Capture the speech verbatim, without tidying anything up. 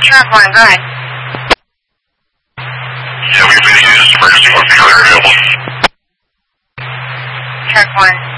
Track one, go ahead. Yeah, we've been used emergency one, the other available. Track one.